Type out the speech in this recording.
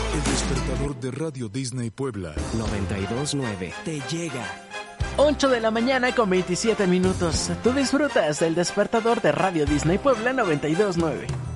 El despertador de Radio Disney Puebla 92.9 te llega. 8 de la mañana con 27 minutos. Tú disfrutas del despertador de Radio Disney Puebla 92.9.